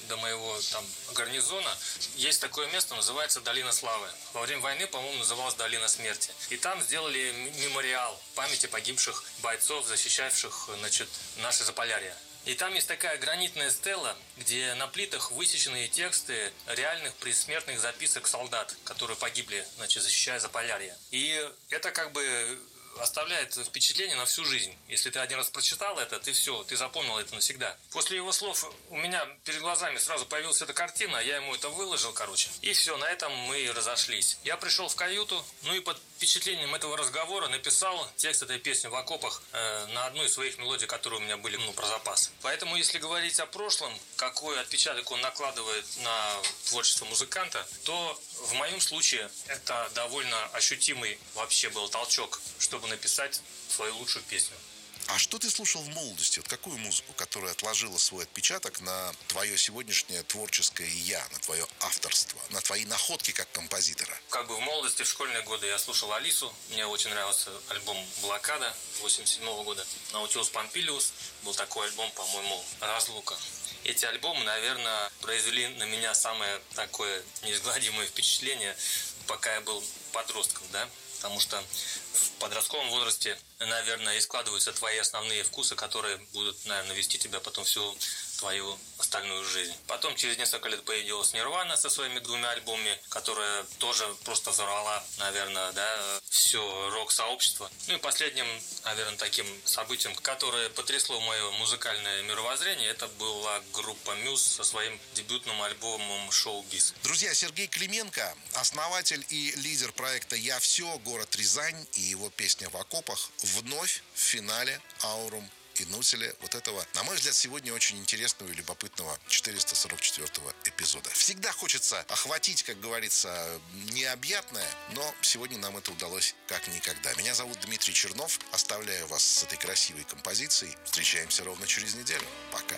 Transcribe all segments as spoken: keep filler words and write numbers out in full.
до моего там гарнизона есть такое место, называется Долина Славы. Во время войны, по-моему, называлась Долина Смерти. И там сделали мемориал памяти погибших бойцов, защищавших, значит, наше Заполярье. И там есть такая гранитная стела, где на плитах высечены тексты реальных предсмертных записок солдат, которые погибли, значит, защищая Заполярье. И это как бы оставляет впечатление на всю жизнь. Если ты один раз прочитал это, ты все, ты запомнил это навсегда. После его слов у меня перед глазами сразу появилась эта картина, я ему это выложил, короче. И все, на этом мы и разошлись. Я пришел в каюту, ну и под впечатлением этого разговора написал текст этой песни в окопах э, на одну из своих мелодий, которые у меня были, ну, про запас. Поэтому, если говорить о прошлом, какой отпечаток он накладывает на творчество музыканта, то в моем случае это довольно ощутимый вообще был толчок, чтобы написать свою лучшую песню. А что ты слушал в молодости? Вот какую музыку, которая отложила свой отпечаток на твое сегодняшнее творческое «я», на твое авторство, на твои находки как композитора? Как бы в молодости, в школьные годы я слушал Алису. Мне очень нравился альбом «Блокада» восемьдесят седьмого года. «Наутилус Помпилиус» был такой альбом, по-моему, «Разлука». Эти альбомы, наверное, произвели на меня самое такое неизгладимое впечатление, пока я был подростком, да? Потому что в подростковом возрасте, наверное, и складываются твои основные вкусы, которые будут, наверное, вести тебя потом всю твою остальную жизнь. Потом через несколько лет появилась Нирвана со своими двумя альбомами, которая тоже просто взорвала, наверное, да, все рок-сообщество. Ну и последним, наверное, таким событием, которое потрясло мое музыкальное мировоззрение, это была группа Мюз со своим дебютным альбомом «Шоу-биз». Друзья, Сергей Клименко, основатель и лидер проекта «Я все», город Рязань, и его песня «В окопах» вновь в финале «Аурум и Нуселя» вот этого, на мой взгляд, сегодня очень интересного и любопытного четыреста сорок четвёртого эпизода. Всегда хочется охватить, как говорится, необъятное, но сегодня нам это удалось как никогда. Меня зовут Дмитрий Чернов. Оставляю вас с этой красивой композицией. Встречаемся ровно через неделю. Пока.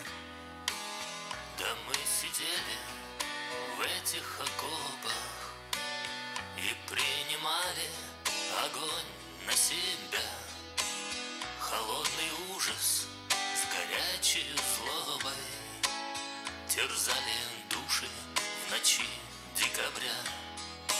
Да мы сидели в этих окопах и принимали огонь на себя. Холодный ужас с горячей злобой терзали души в ночи декабря.